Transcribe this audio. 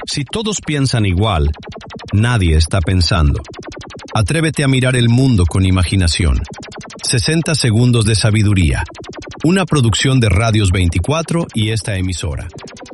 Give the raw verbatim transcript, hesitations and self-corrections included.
Si todos piensan igual, nadie está pensando. Atrévete a mirar el mundo con imaginación. sesenta segundos de sabiduría. Una producción de Radios veinticuatro y esta emisora.